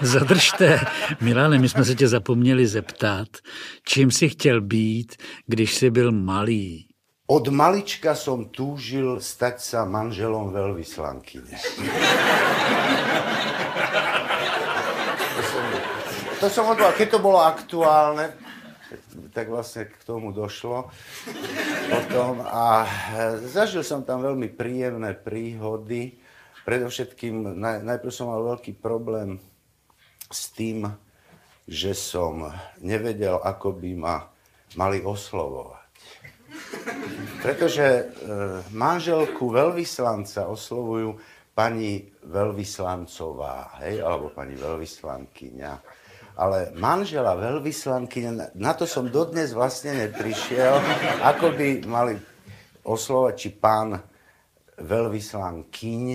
Zadržte. Milane, my jsme se tě zapomněli zeptat, čím jsi chtěl být, když jsi byl malý? Od malička som túžil stať sa manželom veľvyslankyne. To som odval, keď to bolo aktuálne, tak vlastne k tomu došlo potom a zažil som tam veľmi príjemné príhody. Predovšetkým najprv som mal veľký problém s tým, že som nevedel, ako by ma mali oslovovať. Pretože manželku veľvyslanca oslovujú pani veľvyslancová, hej, alebo pani veľvyslankyňa. Ale manžela veľvyslankyňa, na to som dodnes vlastne neprišiel, ako by mali oslovať, či pán veľvyslankyň.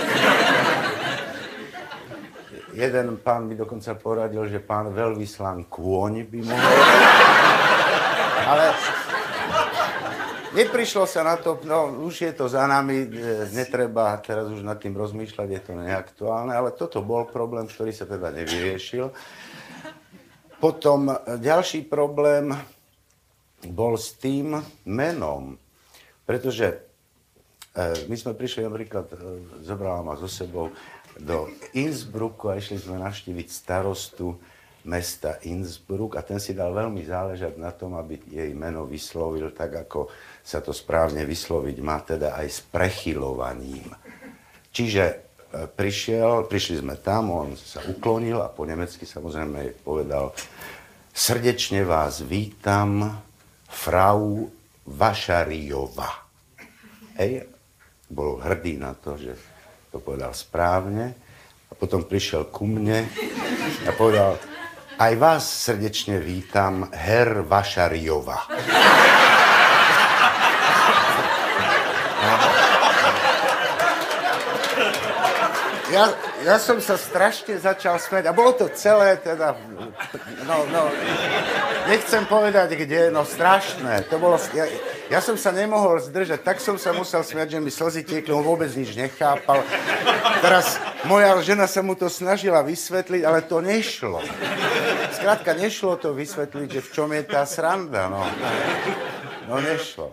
Jeden pán mi dokonca poradil, že pán veľvyslankôň by mohol. Ale neprišlo sa na to, no už je to za nami, netreba teraz už nad tým rozmýšľať, je to neaktuálne, ale toto bol problém, ktorý sa teda nevyriešil. Potom ďalší problém bol s tým menom, pretože my sme prišli napríklad, zobrala ma so sebou do Innsbrucku a išli sme navštíviť starostu mesta Innsbruck a ten si dal veľmi záležať na tom, aby jej meno vyslovil tak, ako sa to správne vysloviť má, teda aj s prechyľovaním. Čiže prišli sme tam, on sa uklonil a po nemecky samozrejme povedal: srdečne vás vítam, Frau Vašariová. Hej, bol hrdý na to, že to povedal správne. A potom prišiel ku mne a povedal: aj vás srdečne vítam, Herr Vašariová. Ja som sa strašne začal smiať a bolo to celé teda, nechcem povedať kde, no strašné. To bolo, ja som sa nemohol zdržať, tak som sa musel smiať, že mi slzy tiekli, on vôbec nič nechápal. Teraz moja žena sa mu to snažila vysvetliť, ale to nešlo. Skrátka, nešlo to vysvetliť, že v čom je tá sranda, no. No nešlo.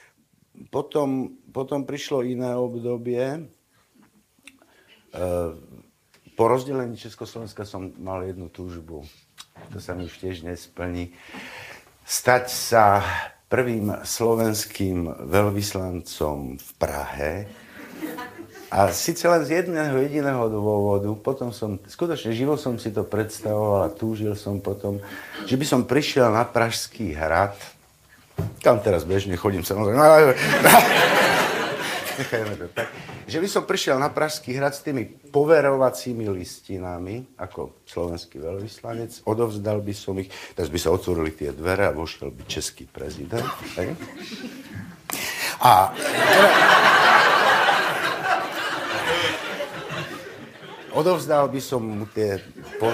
Potom prišlo iné obdobie. Po rozdelení Československa som mal jednu túžbu, to sa mi už tiež nesplní, stať sa prvým slovenským veľvyslancom v Prahe. A síce len z jedného jediného dôvodu, potom som, skutočne živo som si to predstavoval a túžil som potom, že by som prišiel na Pražský hrad, tam teraz bežne chodím samozrejme, nechajme to tak, že by som prišiel na Pražský hrad s tými poverovacími listinami, ako slovenský veľvyslanec, odovzdal by som ich, teraz by sa otvorili tie dvere a vošiel by český prezident. Hej? A odovzdal by som mu tie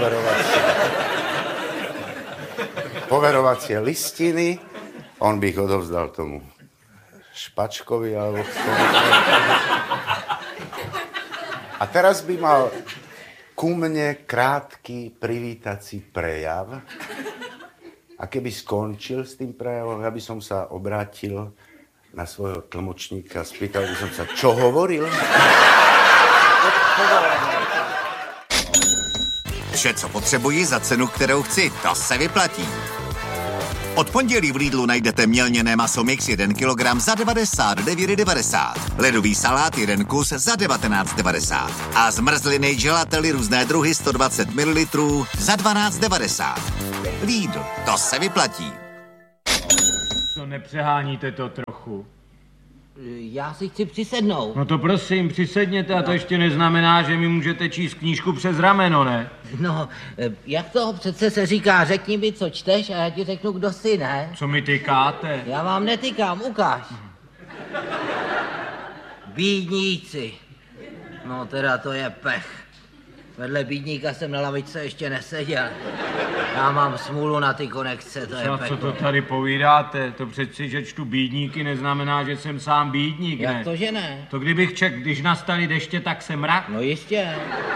poverovacie listiny, on by ich odovzdal tomu Špačkovi alebo a teraz by mal ku mne krátky privítací prejav a keby skončil s tým prejavom, ja by som sa obrátil na svojho tlmočníka, spýtal by som sa, čo hovoril? Vše, co potřebuji za cenu, kterou chci, to se vyplatí. Od pondělí v Lidlu najdete mělněné maso mix 1 kg za 99,90. Ledový salát 1 kus za 19,90. A zmrzliny gelately různé druhy 120 ml za 12,90. Lidl, to se vyplatí. No nepřeháníte to trochu. Já si chci přisednout. No to prosím, přisedněte a to ještě neznamená, že mi můžete číst knížku přes rameno, ne? No, jak to přece se říká, řekni mi, co čteš a já ti řeknu, kdo jsi, ne? Co mi tykáte? Já vám netykám, ukáž. Bídníci. No teda to je pech. Vedle bídníka jsem na lavičce ještě neseděl. Já mám smůlu na ty konekce, to je peklo. Co to tady povídáte? To přeci, že čtu bídníky, neznamená, že jsem sám bídník, ne? Jak to, že ne? To kdybych čekl, když nastaly deště, tak jsem mrak. No jistě.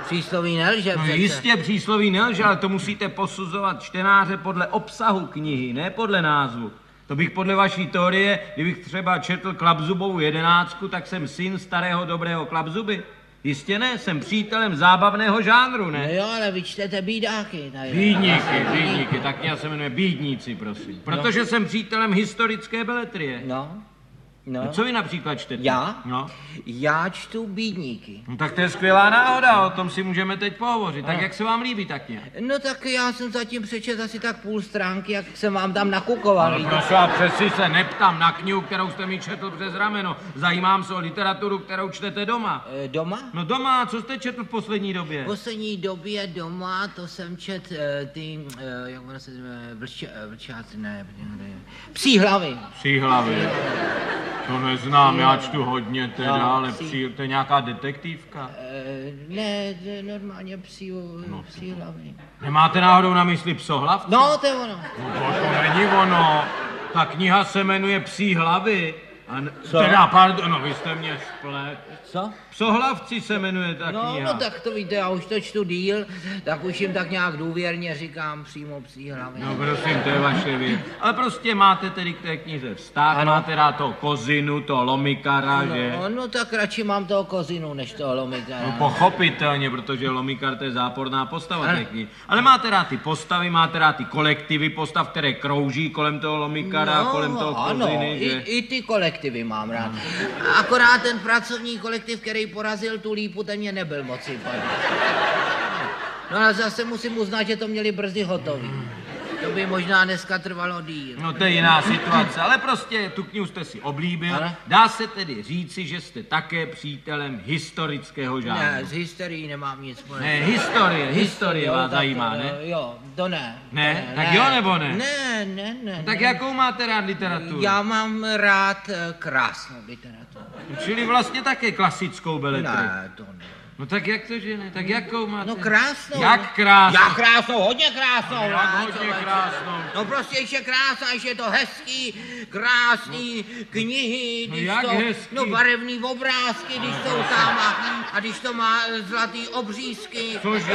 Přísloví nelže No přece. jistě přísloví nelže, ale to musíte posuzovat čtenáře podle obsahu knihy, ne podle názvu. To bych podle vaší teorie, kdybych třeba četl Klapzubovou 11, tak jsem syn starého dobrého Klapzuby. Jistě ne, jsem přítelem zábavného žánru, No ne? jo, ale vy čtete bídáky. Bídníky, tak kniha se jmenuje Bídníci, prosím. Protože jsem přítelem historické beletrie. No. Co vy například čtete? Já? No. Já čtu bídníky. No tak to je skvělá náhoda, o tom si můžeme teď pohovořit. Tak jak se vám líbí ta kniha? No tak já jsem zatím přečet asi tak půl stránky, jak jsem vám tam nakukoval. Ale prosím, a přeci se neptám na knihu, kterou jste mi četl přes rameno. Zajímám se o literaturu, kterou čtete doma. Doma? No doma, co jste četl v poslední době? V poslední době doma, to jsem čet jak ono se jmenuje, vlčáci, ne, Psí hlavy. Psí hlavy. To neznám, já čtu hodně teda, No, ale to je nějaká detektivka. Ne, normálně psí hlavy. Nemáte náhodou na mysli Psohlavce? No, to je ono. No, to není ono. Ta kniha se jmenuje Psí hlavy. Teda, pardon, no vy jste mě splet. Co? Psohlavci se jmenuje ta No, kniha. no tak to víte, já už to čtu díl, tak už jim tak nějak důvěrně říkám přímo Psí hlavy. No prosím, to je vaše věc. Ale prostě máte tedy k té knize vztah, Ano. máte rád toho Kozinu, toho Lomikara, že? No tak radši mám toho Kozinu, než toho Lomikara. No pochopitelně, protože Lomikar to je záporná postava té knihy. Ale máte rád ty postavy, máte rád ty kolektivy postav, které krouží kolem toho Lomikara, kolem toho Koziny, ano, že? i ty kolektivy mám rád. Akorát ten pracovní kolektiv, který porazil tu lípu, ten mě nebyl moc sympatický. No ale zase musím uznat, že to měli brzy hotový. To by možná dneska trvalo díl. No to je jiná situace, ale prostě tu knihu jste si oblíbil. Ano. Dá se tedy říci, že jste také přítelem historického žánru. Ne, s hysterií nemám nic společného. Ne, historie vás tak zajímá, to, ne? Jo, to ne. Ne? To Tak jo, nebo ne? Ne. Tak ne. jakou máte rád literaturu? Já mám rád krásnou literaturu. Čili vlastně také klasickou beletrii. Ne, to ne. No tak jak to, že ne? Tak jakou máte? No krásnou. Jak krásnou? Jak krásnou, hodně krásnou. Jak ne, hodně člověče. krásnou? No prostě ještě krásná, ještě je to hezký, krásný knihy, No když jak to, hezký? no barevný obrázky, když jsou tam a když to má zlatý obřízky, Cože?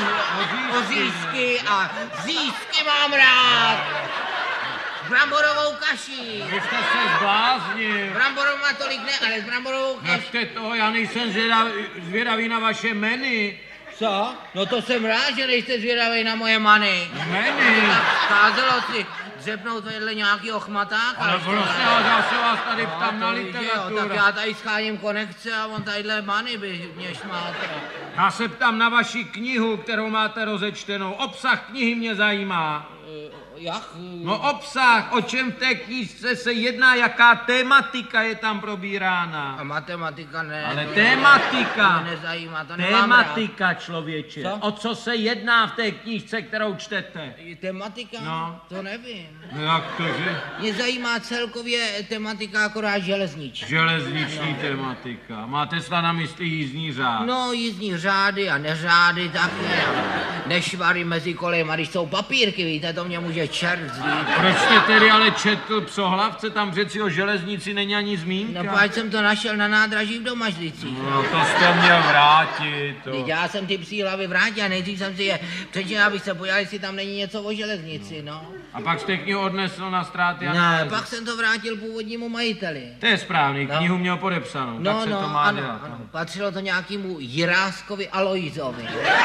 ořízky a řízky mám rád. Bramborovou kaši. Vy jste se zbláznil. Bramborovou má tolik ne, ale s bramborovou kaši. Nechte toho, já nejsem zvědavý na vaše meny. Co? No to jsem rád, že nejste zvědavý na moje many. Meny? Scházelo si dřepnout vedle nějakýho chmatáka. Ale ještě, prostě ne? já se vás tady ptám na To víš, jo, literaturu. tak já tady scháním konekce a on tadyhle many by mě šmáte. Já se ptám na vaši knihu, kterou máte rozečtenou. Obsah knihy mě zajímá. Jak? No obsah, o čem v té knížce se jedná, jaká tématika je tam probírána. A matematika ne. Ale to tématika. mě nezajímá, to nemám rád. Tématika, člověče. Co? O co se jedná v té knížce, kterou čtete? Tematika? No. To nevím. No jak to, že? Mě zajímá celkově tematika akorát železniční. Železniční tematika. Máte snad na mysli jízdní řád? No, jízdní řády a neřády taky. Nešvary mezi kolejema, když jsou papírky, víte, to mě může čert zlít. Proč jste tedy ale četl Psohlavce, tam přeci o železnici není ani zmínka? No, páč jsem to našel na nádraží v Domažlicích. No to jste měl vrátit. Teď já jsem ty psí hlavy vrátil a nejdřív jsem si je přečetl, abych se podíval, jestli tam není něco o železnici, no. A pak jste knihu odnesl na ztráty a Ne, nálezy. pak jsem to vrátil původnímu majiteli. To je správný, No. knihu měl podepsanou, No, tak se to no, má ano, dělat. ano. Patřilo to nějakému Jiráskovi Aloizovi.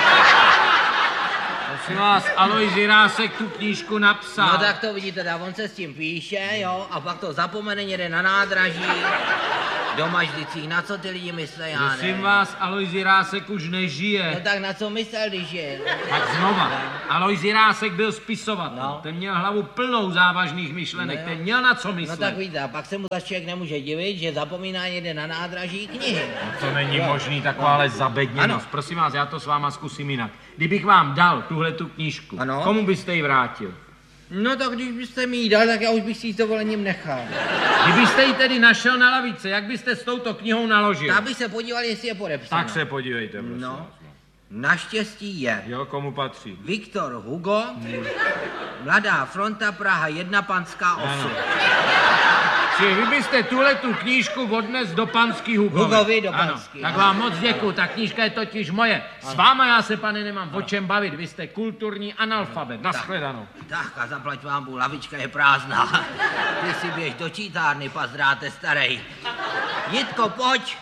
Prosím vás, Alojz Jirásek tu knížku napsal. No tak to vidíte, tak on se s tím píše, jo, a pak to zapomene někde na nádraží, Domažlicích. Na co ty lidi myslí, já Prosím nevím. vás, Alojz Jirásek už No nežije. tak na co myslel, když je? Tak znova, Alojz Jirásek byl spisovatel, No. ten měl hlavu plnou závažných myšlenek, No jo. ten měl na co No myslet. tak víte, a pak se mu zase člověk nemůže divit, že zapomíná někde na nádraží knihy. To není možný, takováhle zabedněnost. Ano. Prosím vás, já to s váma zkusím jinak. Kdybych vám dal tuhletu knížku, Ano. komu byste ji vrátil? No tak když byste mi ji dal, tak já už bych si ji s dovolením nechal. Kdybyste ji tedy našel na lavice, jak byste s touto knihou naložil? Já bych se podíval, jestli je podepsána. Tak se podívejte, prosím. No, naštěstí je. Jo, komu patří? Viktor Hugo, Mladá fronta Praha 1, Panská 8. Vy byste tu knížku odnes do Panský Hugovi do Panský. Tak vám moc děkuju, ta knížka je totiž moje. S váma já se, pane, nemám o čem bavit, vy jste kulturní analfabet. Nashledanou. Tak a zaplať vám, lavička je prázdná. Ty si běž do čítárny, pazdráte starej. Jitko, pojď.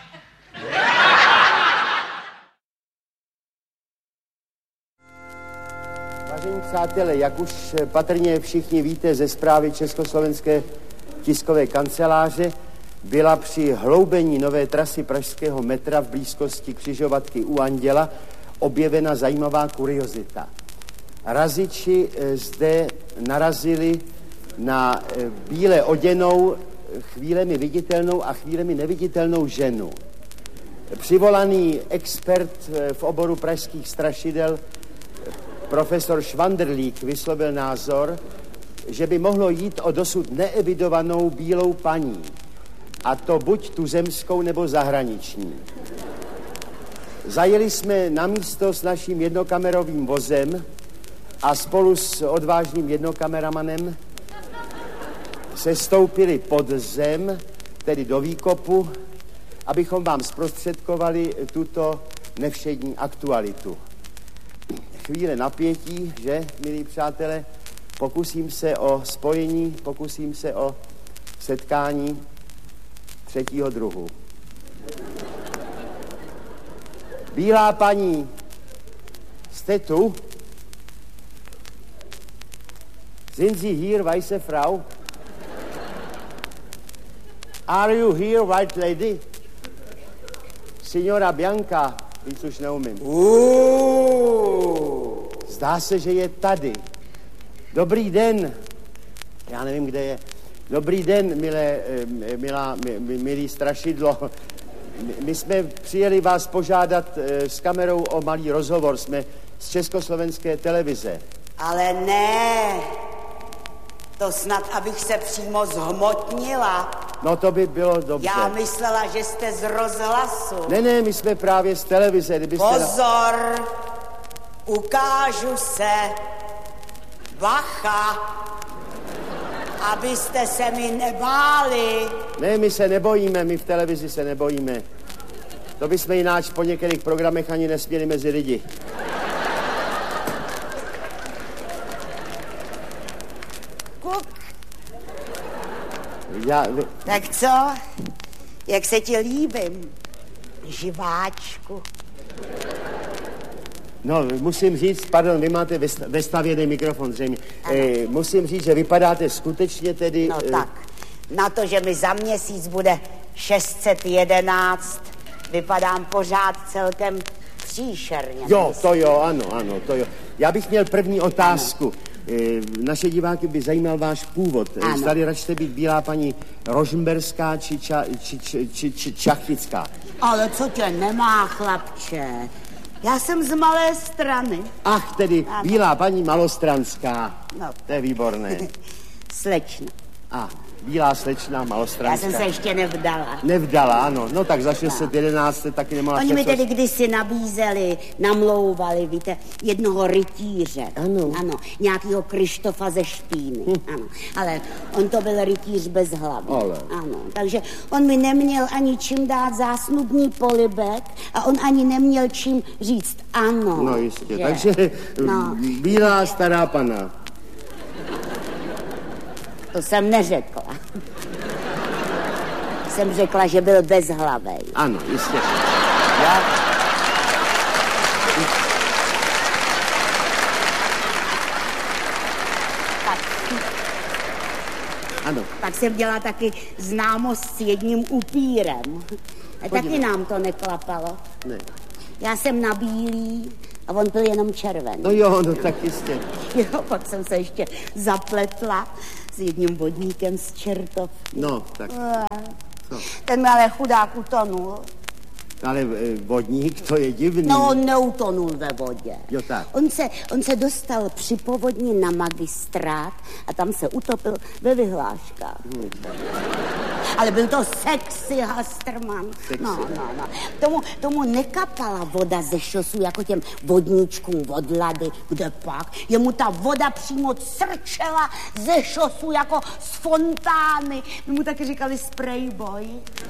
Vážení přátelé, jak už patrně všichni víte ze zprávy Československé tiskové kanceláře, byla při hloubení nové trasy pražského metra v blízkosti křižovatky u Anděla objevena zajímavá kuriozita. Raziči zde narazili na bíle oděnou, chvílemi viditelnou a chvílemi neviditelnou ženu. Přivolaný expert v oboru pražských strašidel profesor Švandrlík vyslovil názor, že by mohlo jít o dosud neevidovanou bílou paní, a to buď tuzemskou nebo zahraniční. Zajeli jsme na místo s naším jednokamerovým vozem a spolu s odvážným jednokameramanem se stoupili pod zem, tedy do výkopu, abychom vám zprostředkovali tuto nevšední aktualitu. Chvíle napětí, že, milí přátelé, pokusím se o spojení, pokusím se o setkání třetího druhu. Bílá paní, jste tu? Sind Sie hier, weiße Frau? Are you here, white lady? Signora Bianca, víc už neumím. Zdá se, že je tady. Dobrý den. Já nevím, kde je. Dobrý den, milý strašidlo. My jsme přijeli vás požádat s kamerou o malý rozhovor. Jsme z Československé televize. Ale ne. To snad, abych se přímo zhmotnila. No to by bylo dobře. Já myslela, že jste z rozhlasu. Ne, my jsme právě z televize. Pozor, ukážu se. Bacha, abyste se mi nebáli. Ne, my se nebojíme, my v televizi se nebojíme. To bychom jináč po některých programech ani nesměli mezi lidi. Kuk. Tak co? Jak se ti líbím, živáčku? No, musím říct, pardon, vy máte vestavěný mikrofon zřejmě. Musím říct, že vypadáte skutečně tedy... No tak, na to, že mi za měsíc bude 611, vypadám pořád celkem příšerně. Jo, to jo, ano, to jo. Já bych měl první otázku. Naše diváky by zajímal váš původ. Zdali račte být bílá paní Rožmberská či Čachtická. Ale co tě nemá, chlapče? Já jsem z Malé Strany. Ach, tedy ano. Bílá paní Malostranská. No. To je výborné. Slečna. Bílá slečna Malostranská. Já jsem se ještě nevdala. Nevdala, ano. No tak za 611 taky nemala... Oni mi tedy kdysi nabízeli, namlouvali, víte, jednoho rytíře. Ano. Nějakýho Krištofa ze Špíny. Ano. Ale on to byl rytíř bez hlavy. Ale. Ano. Takže on mi neměl ani čím dát zásnubní polibek a on ani neměl čím říct ano. No jistě. Takže bílá stará pana. To jsem neřekla. Jsem řekla, že byl bezhlavej. Ano, jistě. Ano. Pak jsem dělala taky známost s jedním upírem. A taky nám to neklapalo. Ne. Já jsem na bílý a on byl jenom červený. No jo, no tak jistě. Jo, pak jsem se ještě zapletla s jedním vodníkem z Čertov. No, tak. Ten mi ale chudák utonul. Ale vodník, to je divný. No, on neutonul ve vodě. Jo, tak. On se dostal při povodni na magistrát a tam se utopil ve vyhláškách. Ale byl to sexy Hasterman. No. Tomu nekapala voda ze šosu jako těm vodníčkům od Lady, kde pak. Jemu ta voda přímo crčela ze šosu jako z fontány. My mu taky říkali sprayboy.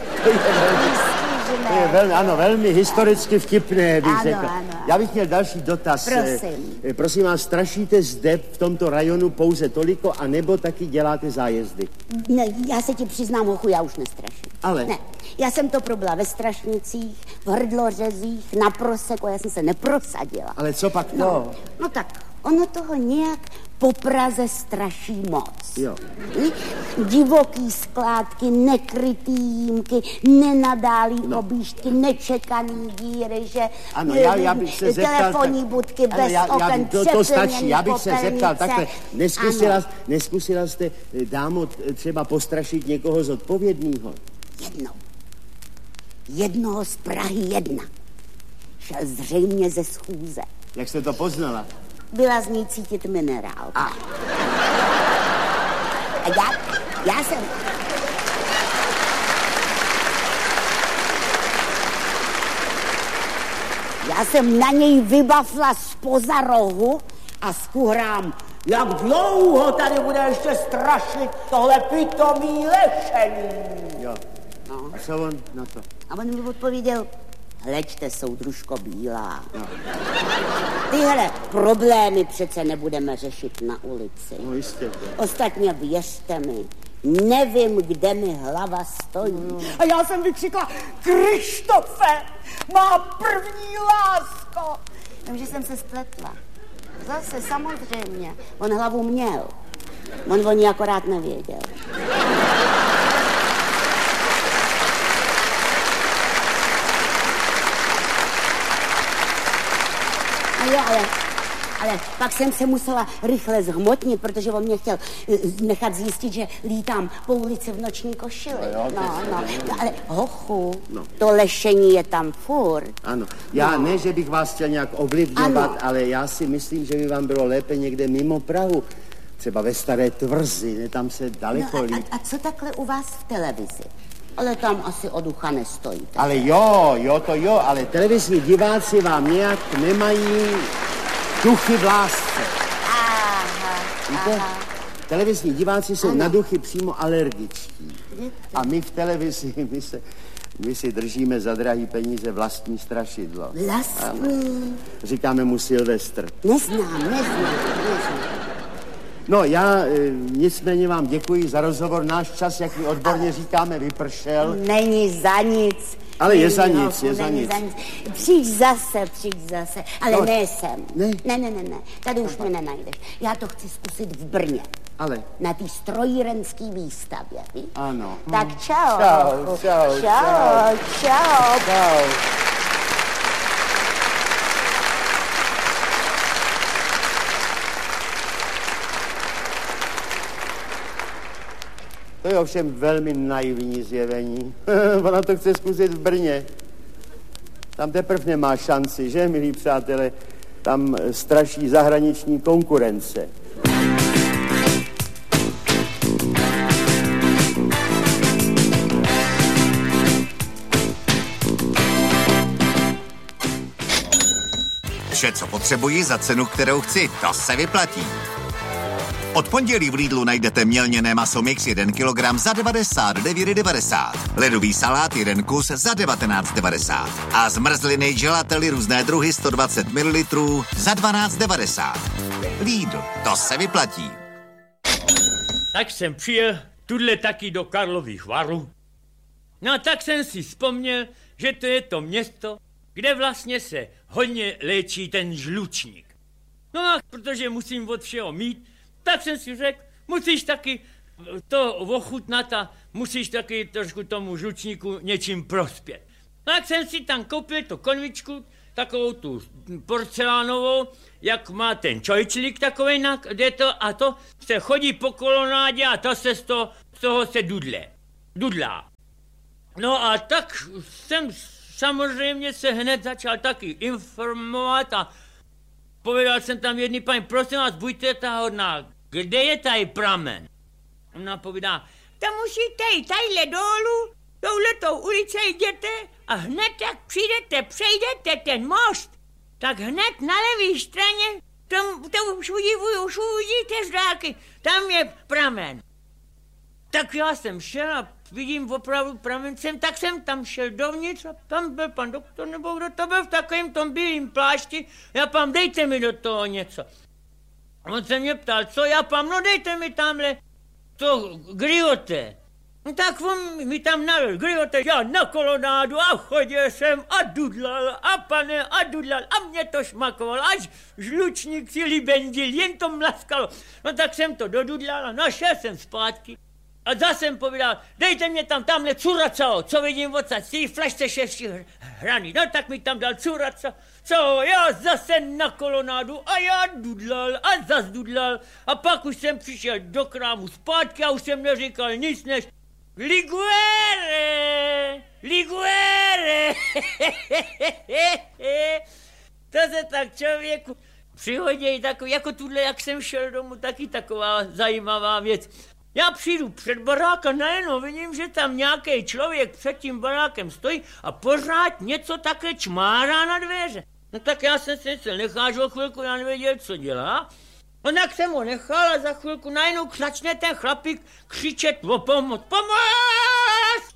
To je velmi historicky vtipné, bych řekl. Ano. Já bych měl další dotaz. Prosím. Prosím vás, strašíte zde v tomto rajonu pouze toliko, anebo taky děláte zájezdy? Ne, já se ti přiznám, hochu, já už nestraším. Ale? Ne, já jsem to probila ve Strašnicích, v Hrdlořezích, na Proseku, já jsem se neprosadila. Ale co pak to? No tak, ono toho nějak po Praze straší moc. Jo. Divoký skládky, nekrytý jímky, nenadálý objížďky, nečekaný díry, že... Ano, já bych se zeptal... Telefonní budky bez oken, to stačí, já bych se popelnice. zeptal takhle. Neskusila jste, dámo, třeba postrašit někoho zodpovědného? Jednoho z Prahy 1. Šel zřejmě ze schůze. Jak jste to poznala? Byla z ní cítit minerál. A já jsem... Já jsem na něj vybafla zpoza rohu a skuhrám, jak dlouho tady bude ještě strašit tohle pitomý lešení. Jo. No. A co on na to? A on mi odpověděl, hleďte, soudružko bílá. No. Tyhle problémy přece nebudeme řešit na ulici. No jistě. Ostatně věřte mi, nevím, kde mi hlava stojí. A já jsem vykřikla, Krištofe, má první lásko. Jenže jsem se spletla. Zase samozřejmě. On hlavu měl. On o ní akorát nevěděl. Jo, ale pak jsem se musela rychle zhmotnit, protože on mě chtěl nechat zjistit, že lítám po ulici v noční košili. No, ale hochu, to lešení je tam furt. Ano, já ne, že bych vás chtěl nějak ovlivňovat, ale já si myslím, že by vám bylo lépe někde mimo Prahu. Třeba ve Staré Tvrzi, ne, tam se daleko líp. A co takhle u vás v televizi? Ale tam asi o ducha nestojíte. Ale jo, ale televizní diváci vám nějak nemají duchy v lásce. Víte? Televizní diváci jsou na duchy přímo alergičtí. A my v televizi, my si držíme za drahý peníze vlastní strašidlo. Vlastní? Říkáme mu Silvestr. Neznám. No, já nicméně vám děkuji za rozhovor. Náš čas, jak my odborně říkáme, vypršel. Není za nic. Ale je za nic. Přijď zase. Ale ne sem. Ne. Tady už mě nenajdeš. Já to chci zkusit v Brně. Ale? Na té strojírenské výstavě, víš? Ano. Tak čau. Čau. To je ovšem velmi naivní zjevení. Ona to chce zkusit v Brně. Tam teprve nemá šanci, že, milí přátelé? Tam straší zahraniční konkurence. Vše, co potřebuji za cenu, kterou chci, to se vyplatí. Od pondělí v Lidlu najdete mělněné maso mix 1 kg za 99,90. Ledový salát 1 kus za 19,90. A zmrzliny gelately různé druhy 120 ml za 12,90. Lidl, to se vyplatí. Tak jsem přijel tudle taky do Karlových Varů. No a tak jsem si vzpomněl, že to je to město, kde vlastně se hodně léčí ten žlučník. No a protože musím od všeho mít, tak jsem si řekl, musíš taky to ochutnat a musíš taky trošku tomu žlučníku něčím prospět. Tak jsem si tam koupil tu konvičku, takovou tu porcelánovou, jak má ten čojčlík takovej, kde to a to se chodí po kolonádě a to se z toho se dudlá. No a tak jsem samozřejmě se hned začal taky informovat a povedal jsem tam jedný paní, prosím vás, buďte ta hodná, kde je tady pramen? Ona povídá, tam musíte jít tadyhle dolů, touhletou ulice jděte a hned jak přijdete, přejdete ten most, tak hned na levé straně, to už uvidíte zdáky, tam je pramen. Tak já jsem šel a vidím opravdu pramencem, tak jsem tam šel dovnitř a tam byl pan doktor, nebo kdo to byl v takovém tom bílým plášti. Já pám, dejte mi do toho něco. A on se mě ptal, co já pám, no dejte mi tamhle to grioté. No tak on mi tam nalil grioté, já na kolonádu a chodil jsem a dudlal a pane a dudlal a mě to šmakoval, až žlučník si libendil, jen to mlaskalo. No tak jsem to dodudlal a našel jsem zpátky. A zase jsem povídal, dejte mě tamhle curacao, co vidím odsaď, z té flašce 6 hraní. No tak mi tam dal curacao, já zase na kolonádu a já dudlal a zas dudlal. A pak už jsem přišel do krámu zpátky a už jsem neříkal nic než Liguere, Liguere. To se tak člověku přihodí takový, jako tuhle, jak jsem šel domů, taky taková zajímavá věc. Já přijdu před barák a najednou vidím, že tam nějaký člověk před tím barákem stojí a pořád něco takhle čmárá na dveře. No tak já jsem se nechážel chvilku, já nevěděl, co dělá. No tak jsem ho nechal a za chvilku najednou začne ten chlapík křičet o pomoc. Pomoc!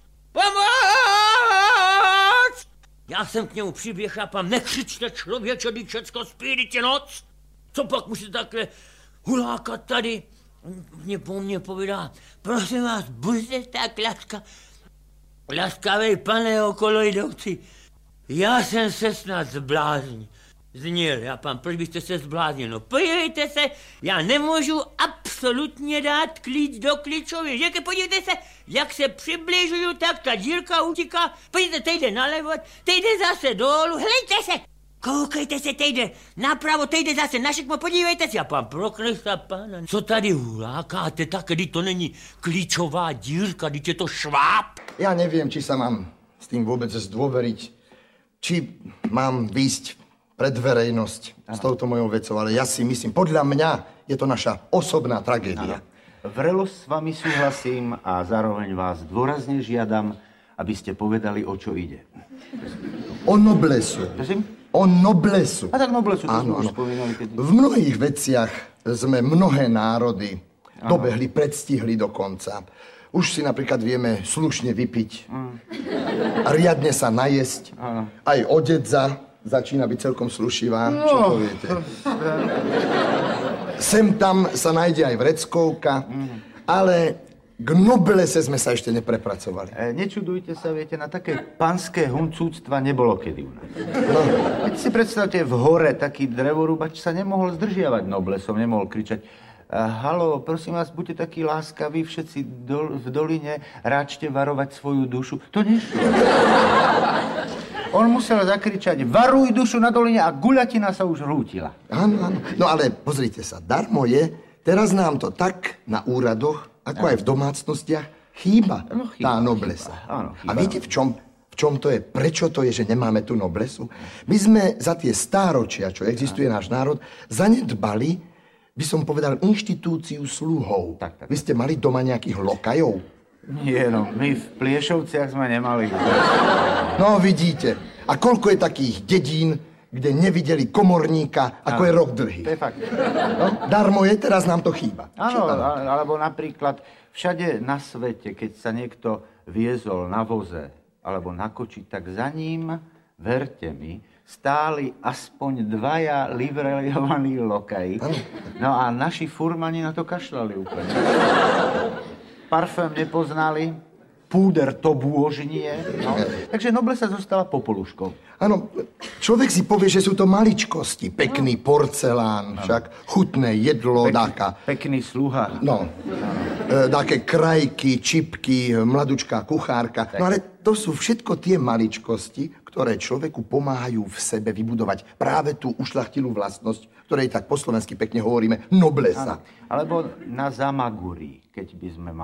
Pomoc! Já jsem k němu přiběhl a pám, nekřičte člověče, když všecko spí, teď je noc. Co pak musíte takhle hulákat tady? Mě po mně povídá, prosím vás, buďte tak laskavej, pane okolo jdoucí. Já jsem se snad zbláznil. Já pán, proč byste se zbláznil? No podívejte se, já nemůžu absolutně dát klíč do klíčově. Podívejte se, jak se přibližuju, tak ta dírka utíká. Podívejte, teď jde nalevo, teď jde zase dolů, hlejte se. Koukejte se, teď jde napravo, teď jde zase na šikmo, podívejte se. A pán Prokrista, pána, co tady hulákáte, tak když to není klíčová dírka, když je to šváb. Ja neviem, či sa mám s tým vôbec zdôveriť, či mám výjsť pred verejnosť s touto mojou vecou, ale ja si myslím, podľa mňa je to naša osobná tragédia. Vrelo s vami súhlasím a zároveň vás dôrazne žiadam, aby ste povedali, o čo ide. O noblesu. Prosím? O noblesu. A tak noblesu, to áno, sme už spomínali. V mnohých veciach sme mnohé národy dobehli, predstihli dokonca. Už si napríklad vieme slušne vypiť a riadne sa najesť. Aj odedza začína byť celkom slušivá, čo poviete. Sem tam sa nájde aj vreckovka, ale k noblese sme sa ešte neprepracovali. Nečudujte sa, viete, na také panské huncúctva nebolo kedy u nás. No. Veď si predstavte, v hore taký drevorúbač sa nemohol zdržiavať noblesom, nemohol kričať haló, prosím vás, buďte takí láskaví, všetci v doline, ráčte varovať svoju dušu. To nešlo. On musel zakričať, varuj dušu na doline a guľatina sa už rútila. Áno, áno. No ale pozrite sa, darmo je, teraz nám to tak na úradoch, ako aj v domácnostiach, chýba tá noblesa. Áno, a viete, v čom to je? Prečo to je, že nemáme tú noblesu? My sme za tie stáročia, čo existuje náš národ, zanedbali, by som povedal, inštitúciu sluhov. Tak. Vy ste mali doma nejakých lokajov? Nie, no, my v Pliešovciach sme nemali. No, vidíte. A koľko je takých dedín, kde nevideli komorníka, ako je rok dlhý. To je fakt. No, darmo je, teraz nám to chýba. Áno, alebo napríklad všade na svete, keď sa niekto viezol na voze alebo na koči, tak za ním, verte mi, stáli aspoň 2 livrejovaní lokaji. No a naši furmani na to kašľali úplne. Parfém nepoznali, púder to bôžnie. No. Takže noblesa zostala popoluškou. Áno, človek si povie, že sú to maličkosti. Pekný porcelán, však chutné jedlo, Pekný sluha. No, také krajky, čipky, mladučká kuchárka. No ale to sú všetko tie maličkosti, ktoré človeku pomáhajú v sebe vybudovať práve tú ušľachtilú vlastnosť, ktorej tak po slovensky pekne hovoríme noblesa. Alebo na Zamaguri, keď by sme mali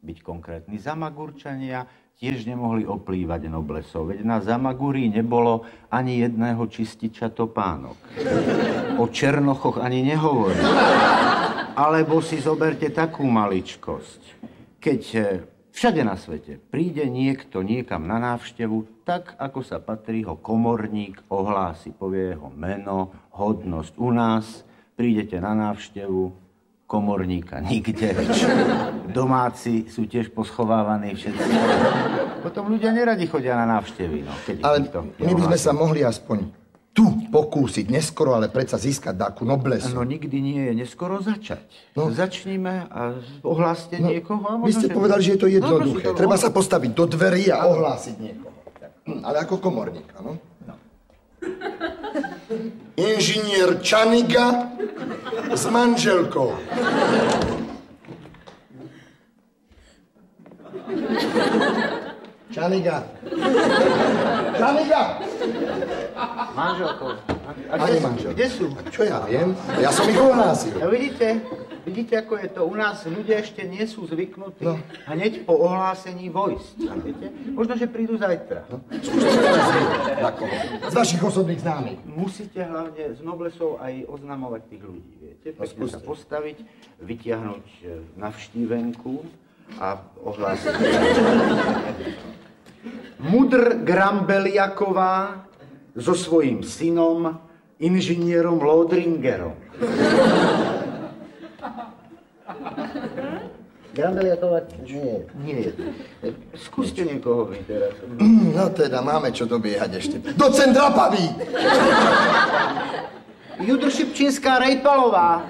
byť konkrétny. Zamagurčania tiež nemohli oplývať noblesov, veď na Zamagúrii nebolo ani jedného čističa topánok. O Černochoch ani nehovorím. Alebo si zoberte takú maličkosť. Keď všade na svete príde niekto niekam na návštevu, tak ako sa patrí, ho komorník ohlási, povie jeho meno, hodnosť. U nás prídete na návštevu, komorníka nikde. Domáci sú tiež poschovávaní všetci. Potom ľudia neradi chodia na návštevy. No, ale my by sme sa mohli aspoň tu pokúsiť, neskoro, ale predsa získať takú noblesu. No nikdy nie je neskoro začať. No. Začníme a ohláste niekoho. A vy ste povedali, že je to jednoduché. Treba sa postaviť do dverí a ohlásiť niekoho. Ale ako komorník, áno? No. Inžinier Čaniga s manželkou. Čaniga. Čaniga! Manželkou. Ani manžel. Kde sú? Čo ja viem? Ja som ich ohlásil. No vidíte, ako je to. U nás ľudia ešte nie sú zvyknutí hneď po ohlásení vojsť. Viete? Možno, že prídu zajtra. No. Z vašich osobných známych. Musíte hlavne z noblesov aj oznamovať tých ľudí. Viete? Pekne sa postaviť, vytiahnuť navštívenku a ohlásiť. Mudr Grambeliaková so svojím synom, inžinierom Lodringerom. Grambeliaková nie. Skúste niekoho vy teraz. No teda, máme čo dobiehať ešte. Docent Rapavý! Judršipčínská Rejpalová.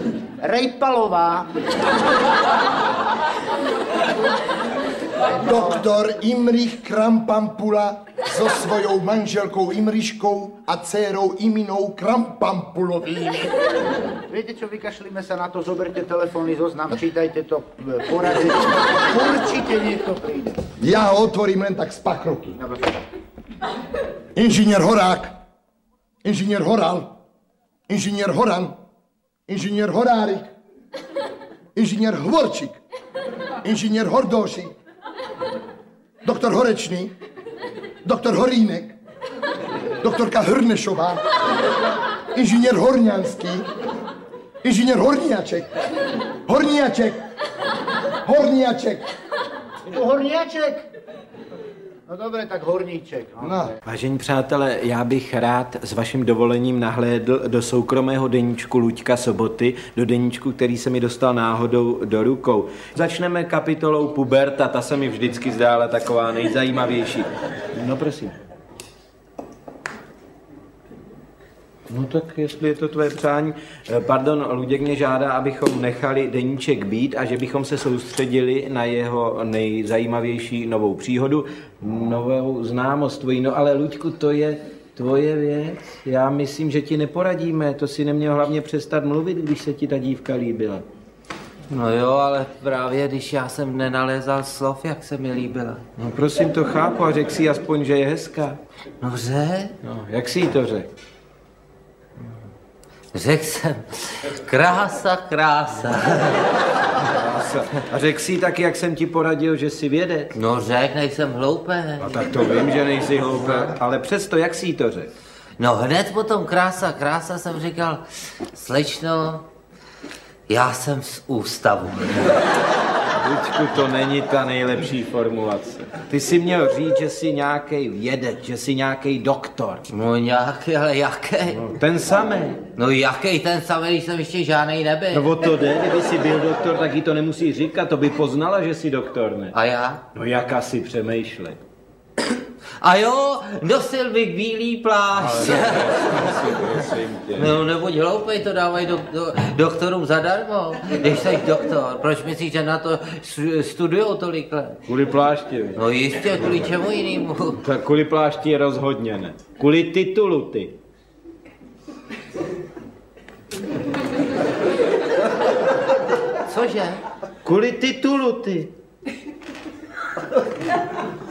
Doktor Imrich Krampampula so svojou manželkou Imriškou a dcérou Iminou Krampampulovým. Viete čo, vykašlíme sa na to, zoberte telefónny zoznam, čítajte to, poradite. Určite niekto príde. Ja ho otvorím len tak z pachruky. Inžinier Horák, inžinier Horal, inžinier Horan, inžinier Horárik, inžinier Hvorčík, inžinier Hordóšik, doktor Horečný, doktor Horínek, doktorka Hrnešová, inžinier Horňanský, inžinier Horniaček, Horniaček. No dobré, tak Horníček. No. Vážení přátelé, já bych rád s vaším dovolením nahlédl do soukromého deníčku Luďka Soboty, do deníčku, který se mi dostal náhodou do rukou. Začneme kapitolou Puberta, ta se mi vždycky zdála taková nejzajímavější. No prosím. No tak, jestli je to tvoje přání. Pardon, Luděk mě žádá, abychom nechali deníček být a že bychom se soustředili na jeho nejzajímavější novou příhodu, novou známost tvojí. No ale Luďku, to je tvoje věc. Já myslím, že ti neporadíme. To si neměl hlavně přestat mluvit, když se ti ta dívka líbila. No jo, ale právě když já jsem nenalézal slov, jak se mi líbila. No prosím, to chápu a řekl si aspoň, že je hezká. No řek? No, jak si jí to řekl? Řekl jsem, krása. A řekl si taky, jak jsem ti poradil, že jsi vědec? No řekl, nejsem hloupý. A tak to vím, že nejsi hloupý, ale přesto, jak jsi to řekl? No hned potom krása jsem říkal, slečno, já jsem z ústavu. Luďku, to není ta nejlepší formulace. Ty jsi měl říct, že jsi nějaký vědec, že jsi nějaký doktor. No nějaký, ale jaký? No, ten samý. No jaký ten samý, když jsem ještě žádnej nebyl. No o to jde, kdyby jsi byl doktor, tak jí to nemusí říkat, to by poznala, že jsi doktor, ne? A já? No jak asi přemýšlej. A jo, nosil bych bílý plášť. No nebuď hloupej, to dávají doktorům zadarmo. Když jsi doktor, proč myslíš, že na to studujou tolik let? Kvůli plášti. No jistě, kvůli čemu jinému? Tak kvůli plášti rozhodně ne. Kvůli titulu ty. Cože? Kvůli titulu ty.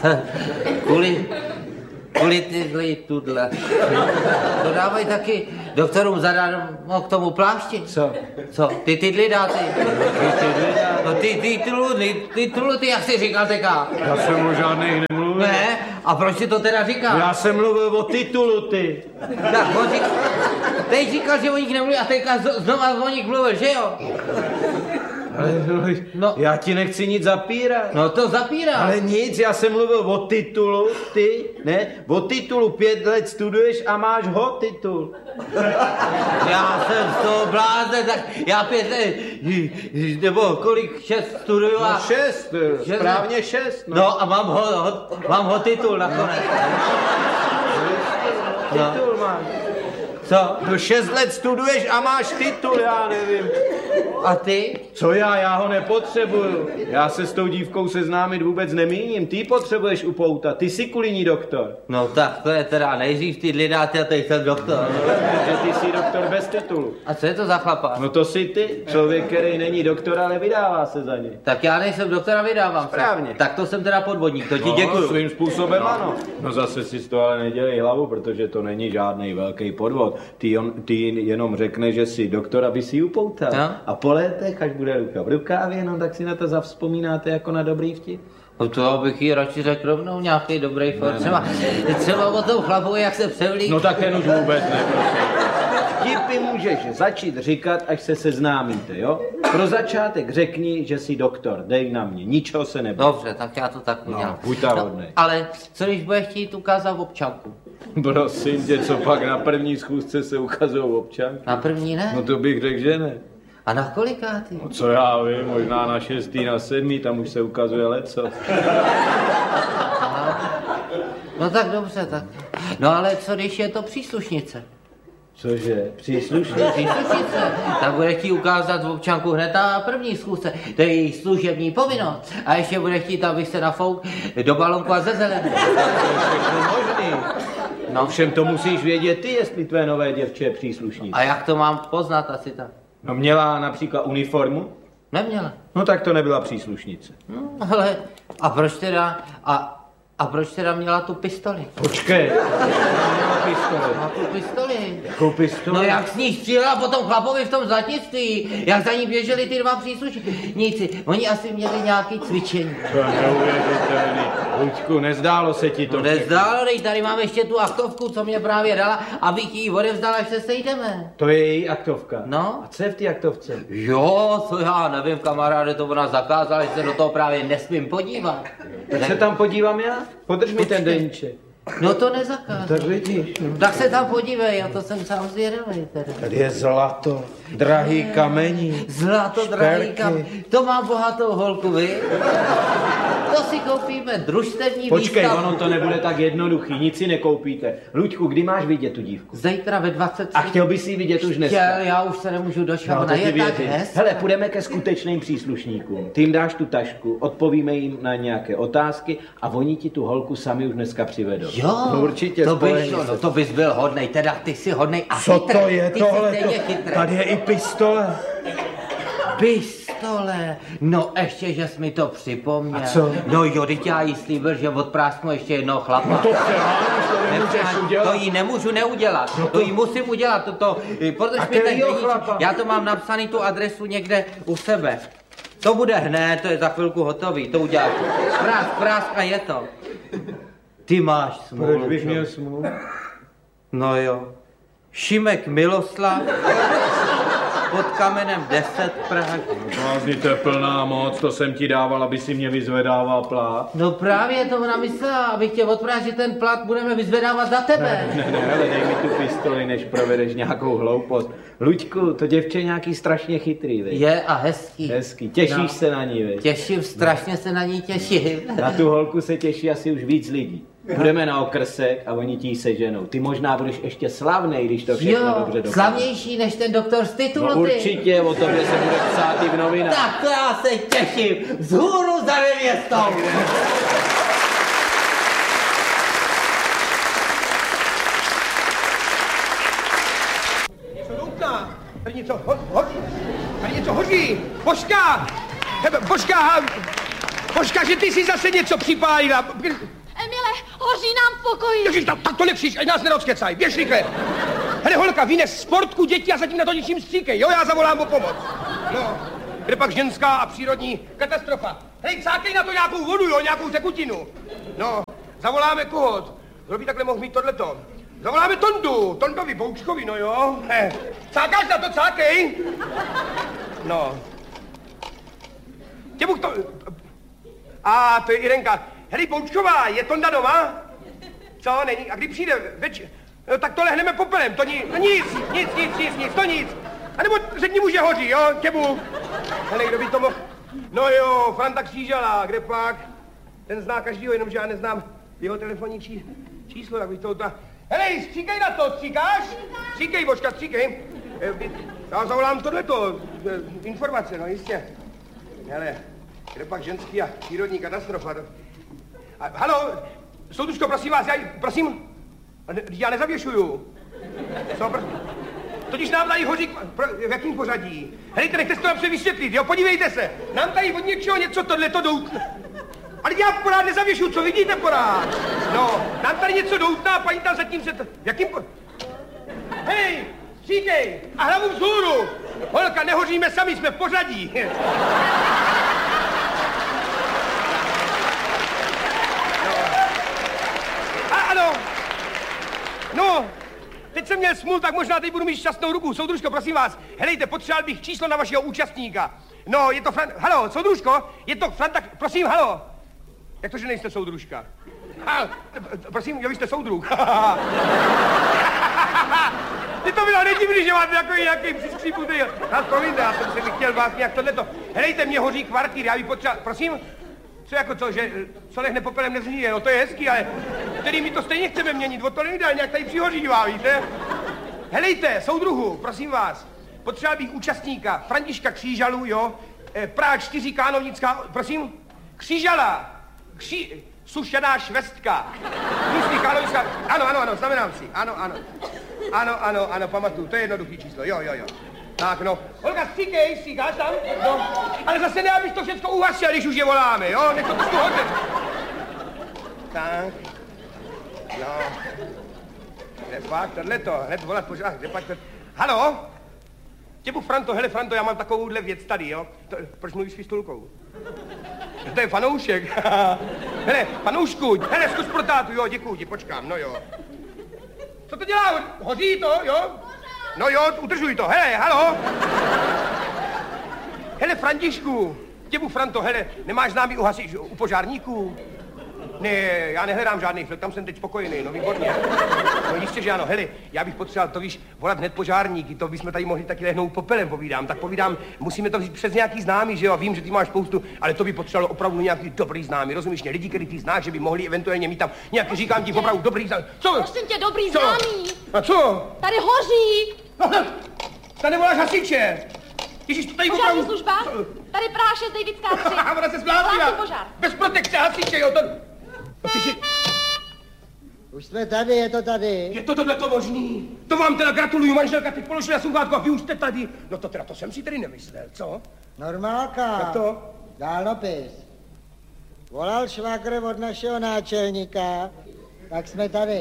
Kvůli tyhle. To dávají taky doktorům zadarmo k tomu plášti. Co? Co? Ty tydly dá ty. No ty tuluty, jak jsi říkal teka? Já jsem o žádných nemluvil. Ne? A proč si to teda říkal? Já jsem mluvil o titulu, ty. Tak, on říkal, teď říkal, že o nich nemluví a teďka znova o nich mluvil, že jo? Ale no, já ti nechci nic zapírat. No to zapírá. Ale nic, já jsem mluvil o titulu, ty, ne? O titulu 5 let studuješ a máš ho titul. Já jsem z toho blázen, tak já 5 let, nebo kolik, 6 studuju a... No 6, správně 6. No a mám ho titul nakonec. Titul máš. Co? No 6 let studuješ a máš titul, já nevím. A ty? Co já ho nepotřebuju. Já se s tou dívkou seznámit vůbec nemíním. Ty potřebuješ upoutat, ty jsi kulinní doktor. No tak to je teda nejdřív ty lidáte a teď ten doktor. Že ty jsi doktor bez titulu. A co je to za chlapa? No to jsi ty, člověk, který není doktor, ale vydává se za něj. Tak já nejsem doktor a vydávám správně. Se. Tak to jsem teda podvodník, to ti děkuju. No, svým způsobem ano. No zase si z toho ale nedělej hlavu, protože to není žádný velký podvod. Ty jenom řekne, že jsi doktor, aby si ji upoutal. No? A po letech, až bude ruka v rukávě, no tak si na to zavzpomínáte jako na dobrý vtip. No to bych jí radši řekl rovnou nějaký dobrý for. Třeba o tom chlapovi, jak se převlík. No tak ten už vůbec ne, prosím. Vtipy můžeš začít říkat, až se seznámíte, jo? Pro začátek řekni, že jsi doktor, dej na mě, ničeho se neboj. Dobře, tak já to tak udělám. No, buď ta hodnej. Ale co když bude chtít ukázat občanku? Prosím tě, co pak na první schůzce se ukazují občanky? Na první ne? No to bych řekl, že ne. A na kolikátý? No co já vím, možná na 6., na 7., tam už se ukazuje leco. No tak dobře, tak. No ale co když je to příslušnice? Cože? Příslušnice? Příslušnice. Tak bude chtít ukázat v občanku hned na první schůzce. To je její služební povinnost. A ještě bude chtít, abych se nafouk do balonku a ze zelené. To je všechno možný. No všem to musíš vědět ty, jestli tvé nové děvče je příslušnice. A jak to mám poznat asi tak? No měla například uniformu? Neměla. No tak to nebyla příslušnice. No, ale a proč teda, a proč teda měla tu pistoli? Počkej. Měla pistoli. Má tu pistoli. Jakou pistoli? No jak s ní střílela po tom chlapovi v tom zlatnictví, jak za ní běželi ty dva příslušníci. Oni asi měli nějaký cvičení. To je neuvěřitelný. Luďku, nezdálo se ti to? No nezdálo, dej, tady mám ještě tu aktovku, co mě právě dala, abych ji odevzdala, až se sejdeme. To je její aktovka? No. A co je v té aktovce? Jo, to já nevím, kamaráde, to ona zakázala, že se do toho právě nesmím podívat. Tak se tam podívám já? Podrž mi ten deníček. No to nezakázal. No, tak vidíš. No. Tak se tam podívej, já to jsem sám zvědavý tady. Tady je zlato, drahý kamení. Zlato, drahý kamení. To mám bohatou holku, vy? To si koupíme, družstevní Počkej, výstavu. ono to nebude tak jednoduchý, nic si nekoupíte. Luďku, kdy máš vidět tu dívku? Zítra ve 23. A chtěl bys ji vidět už dneska? Chtěl, já už se nemůžu dočkat, ona je tak hezká. Hele, půjdeme ke skutečným příslušníkům. Ty jim dáš tu tašku, odpovíme jim na nějaké otázky a oni ti tu holku sami už dneska přivedou. Jo, no, určitě to bys šlo, no to bys byl hodnej, teda ty jsi hodnej a co chytrý. To je ty tohle? Tady je i pistole. Pistole, no ještě, že jsi mi to připomněl. A co? No jo, teď já jí slíbil, že odprásknu ještě jednoho chlapa. No to nemůžeš udělat. To jí nemůžu neudělat, no to jí musím udělat, protože mi ten já to mám napsaný tu adresu někde u sebe. To bude hned, to je za chvilku hotový, to uděláš. Prásk a je to. Ty máš smůlu. Proč bych měl smůlu? No jo. Šimek Miloslav pod kamenem 10 Prahy. Blázni, to je plná moc, to jsem ti dával, aby si mě vyzvedával plát. No právě to ona myslela, abych tě odprážil, že ten plat budeme vyzvedávat za tebe. Ne, ale dej mi tu pistoli, než provedeš nějakou hloupost. Luďku, to děvče je nějaký strašně chytrý, vej. Je a hezký. Hezký, těšíš se na ní, vej. Těším, strašně se na ní těším. Na tu holku se těší asi už víc lidí. Budeme na okrsek a oni ti seženou. Ty možná budeš ještě slavnej, když to všechno dobře dopadne. Slavnější než ten doktor z titulu, no, určitě, o tobě se bude psát i v novinách. Tak to já se těším. Vzhůru za nevěstou. Tady něco hoří. Božka, že ty jsi zase něco připálila. Emile, hoří nám v pokoji. Ježiš, tak to nekřič, ať nás nerozkecaj. Běž rychle. Hele, holka, vynes sportku děti a zatím na to ničím stříkej, jo, já zavolám o pomoc. No, kde pak ženská a přírodní katastrofa. Hej, cákej na to nějakou vodu, jo, nějakou tekutinu. No, zavoláme koho? Kdo by takhle mohl mít tohleto? Zavoláme Tondovi Boučkovi, no jo. Cákáš na to, cákej. No. Těbuch to... to je Irenka. Hej, Boučková, je Tonda doma? Co, není? A kdy přijde? No, tak to lehneme popelem, to nic, to nic. A nebo řekni mu, že hoří, jo, Těbuch. Hele, kdo by to mohl... No jo, Franta Křížala, kde pak? Ten zná každýho, jenomže já neznám jeho telefonní číslo, jak bych to... Hele, stříkej na to, stříkáš? Stříkej, Božka, stříkej. Já zavolám tohleto, informace, no jistě. Hele, kde pak ženský a přírodní katastrofa. Haló, soudružko, prosím vás, prosím, já nezavěšuju. Co, totiž nám tady hoří, v jakým pořadí? Helejte, nechte si to napřed vysvětlit, jo, podívejte se. Nám tady od něčeho něco tohleto doutne. Ale já pořád nezavěšuju, co vidíte pořád? No, nám tady něco doutná, paní tam zatím se to... V jakým Hej, stříkej a hlavu vzhůru. Holka, nehoříme sami, jsme v pořadí. Ano. No, teď jsem měl smůl, tak možná teď budu mít šťastnou ruku. Soudružko, prosím vás, helejte, potřeboval bych číslo na vašeho účastníka. No, je to Halo, soudružko, je to Franta... Prosím, halo. Jak to, že nejste soudružka? Prosím, jo, vy jste soudruh. Ty to bylo nedivný, že máte jako nějaký přiskřípnutý. Promiňte, já jsem se chtěl vás nějak tohleto. Helejte, mě hoří kvartýr, já bych potřeboval... Prosím? Co jako co, že co lehne popelem nezhníje, no to je hezký, ale který my to stejně chceme měnit, o to nejde, nějak tady přihoří vám, víte? Helejte, soudruhu, prosím vás, potřeboval bych účastníka, Františka Křížalu, jo, Praha 4 Kánovnická, prosím, Křížala, sušená švestka, Tlustý Kánovnická, ano, znamenám si, ano, pamatuju, to je jednoduchý číslo, jo. Tak no, Olga, stříkáš tam? No, ale zase ne, abych to všechno uhasil, když už je voláme, jo? Nech to trošku hodně. Tak, no. Kde pak tohleto, hned volat pořád, kde pak to... Halo? Těbuch, Franto, hele, Franto, já mám takovouhle věc tady, jo? Proč mluvíš s pistolkou? To je fanoušek. Hele, fanoušku, hele, zkus pro tátu, jo, děkuju ti, počkám, no jo. Co to dělá? Hoří to, jo? No jo, udržuj to, hele, halo. Hele, Františku, Těbuch, Franto, hele, nemáš známý u požárníků? Ne, já nehledám žádný film, tam jsem teď spokojený, no výborně. No jistě, že ano, hele, já bych potřeboval, to víš, volat hned požárníky, to bychom tady mohli taky lehnout popelem, povídám, musíme to vzít přes nějaký známý, že jo, vím, že ty máš spoustu, ale to by potřebovalo opravdu nějaký dobrý známý, rozumíš mě, lidi, který ty znáš, že by mohli eventuálně mít tam nějaký, říkám ti, opravdu dobrý známý. Co? Prosím tě, dobrý známý. A co? Tady hoří. No, tady nevoláš hasiče. Ježíš, to tady požární opravdu... služba? Tady Praha 6 Davidská 3. Ona se zblázila. Požár. Bez protekce hasiče, jo, to... Už jsme tady, je to tady. Je to tohleto možný? To vám teda gratuluju, manželka, teď položila sluchátko a vy už jste tady. No to teda, to jsem si tedy nemyslel, co? Normálka. Jak to? Dálnopis. Volal švagr od našeho náčelníka, tak jsme tady.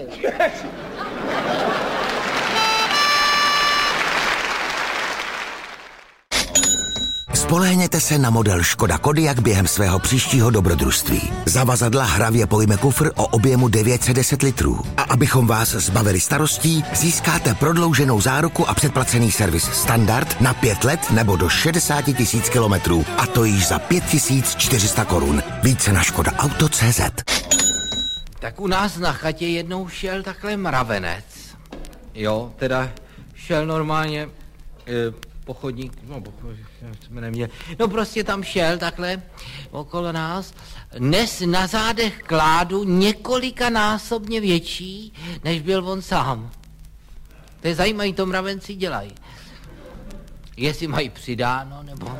Spolehněte se na model Škoda Kodiaq během svého příštího dobrodružství. Zavazadla hravě pojme kufr o objemu 910 litrů. A abychom vás zbavili starostí, získáte prodlouženou záruku a předplacený servis standard na 5 let nebo do 60 000 kilometrů. A to již za 5 400 korun. Více na škodaauto.cz. Tak u nás na chatě jednou šel takhle mravenec. Jo, teda šel normálně... pochodník, jsme neměli. No prostě tam šel takhle okolo nás, nes na zádech kládu několikanásobně větší, než byl on sám. To je zajímavé, to mravenci dělají. Jestli mají přidáno, nebo...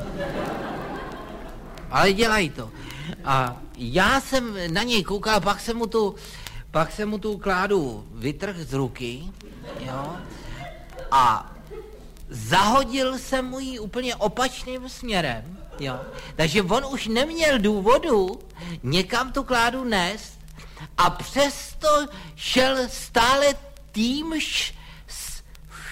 Ale dělají to. A já jsem na něj koukal, pak jsem mu tu kládu vytrhl z ruky, jo, a zahodil jsem mu ji úplně opačným směrem, jo. Takže on už neměl důvodu někam tu kládu nést a přesto šel stále týmž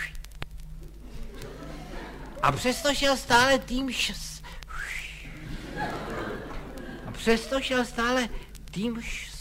A přesto šel stále tým